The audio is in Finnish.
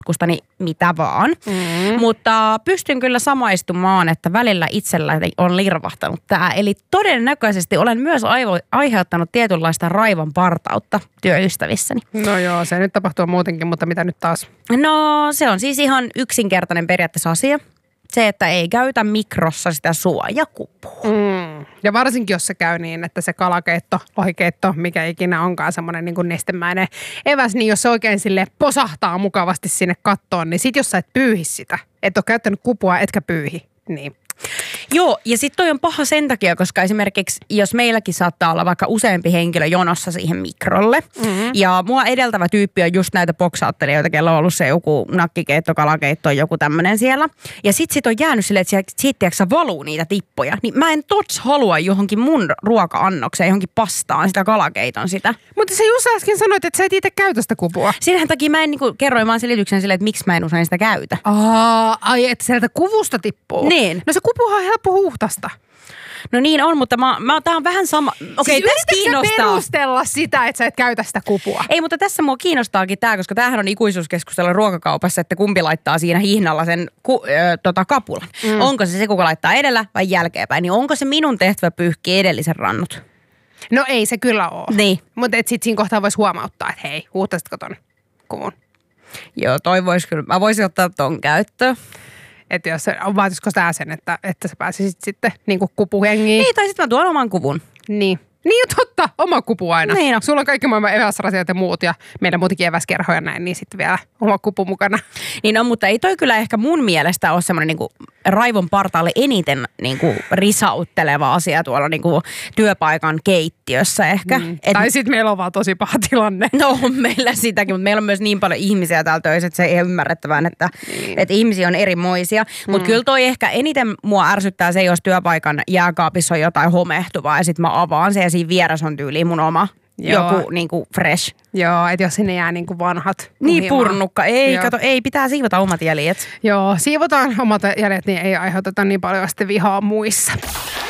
kustani mitä vaan. Mutta pystyn kyllä samaistumaan, että välillä itselläni on lirvahtanut tämä. Eli todennäköisesti olen myös aiheuttanut tietynlaista raivon partautta työystävissäni. No joo, se nyt tapahtuu muutenkin, mutta mitä nyt taas? No se on siis ihan yksinkertainen periaatteessa asia. Se, että ei käytä mikrossa sitä suojakupua. Ja varsinkin, jos se käy niin, että se kalakeitto, lohikeitto, mikä ikinä onkaan semmoinen niin kuin nestemäinen eväs, niin jos se oikein sille posahtaa mukavasti sinne kattoon, niin sit jos sä et pyyhi sitä, et ole käyttänyt kupua, etkä pyyhi, niin... Joo, ja sitten toi on paha sen takia, koska esimerkiksi jos meilläkin saattaa olla vaikka useampi henkilö jonossa siihen mikrolle, ja mua edeltävä tyyppi on just näitä boksauttelijoita, kello on ollut se joku nakkikeitto, kalakeitto, joku tämmöinen siellä, ja sit on jäänyt silleen, että siitä valuu niitä tippoja, niin mä en halua johonkin mun ruoka-annokseen, johonkin pastaan sitä kalakeiton sitä. Mutta sä just äsken sanoit, että sä et itse käytä sitä kupua. Siinähän takia mä en kerroin vaan selityksen silleen, että miksi mä en usein sitä käytä. Ai, että sieltä kuvusta tippuu. Niin. No se kupuhan on helppo huuhtasta. No niin on, mutta tää on vähän sama. Okei, siis tässä kiinnostaa. Perustella sitä, että sä et käytä sitä kupua? Ei, mutta tässä mua kiinnostaakin tää, koska tämähän on ikuisuuskeskustella ruokakaupassa, että kumpi laittaa siinä hihnalla sen kapulan. Onko se kuka laittaa edellä vai jälkeenpäin? Niin onko se minun tehtävä pyyhkiä edellisen rannut? No ei se kyllä ole. Niin. Mutta sit siinä kohtaa voisi huomauttaa, että hei, huuhtasitko ton kuvun? Joo, toi vois kyllä. Mä voisin ottaa ton käyttöön. Että jos vaatisiko sä sen, että sä pääsisit sitten niinku kupuhengiin? Niin, tai sitten mä tuon oman kuvun. Niin. Niin totta, oma kupu aina. Niin on. Sulla on kaikki maailman eväsrasiat ja muut ja meillä muutenkin eväskerhoja ja näin, niin sitten vielä oma kupu mukana. Niin on, mutta ei toi kyllä ehkä mun mielestä ole semmoinen niinku raivon partaalle eniten niinku risautteleva asia tuolla niinku työpaikan keittiössä ehkä. Tai sitten meillä on vaan tosi paha tilanne. No on meillä sitäkin, mutta meillä on myös niin paljon ihmisiä täällä töissä, että se ei ymmärrettävään, että ihmisiä on erimoisia. Mutta kyllä toi ehkä eniten mua ärsyttää se, jos työpaikan jääkaapissa on jotain homehtuvaa ja sitten mä avaan se ja siinä vieressä on tyyliin mun oma joku niinku fresh. Joo, että jos sinne jää niinku vanhat. Niin purnukka. Ei, kato, ei pitää siivota omat jäljet. Joo, siivotaan omat jäljet, niin ei aiheuteta niin paljon sitten vihaa muissa.